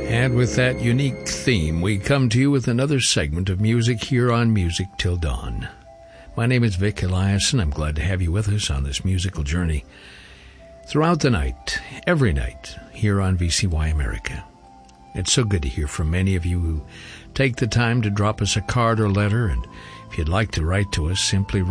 And with that unique theme, we come to you with another segment of music here on Music Till Dawn. My name is Vic Elias, and I'm glad to have you with us on this musical journey throughout the night, every night, here on VCY America. It's so good to hear from many of you who take the time to drop us a card or letter, and if you'd like to write to us, simply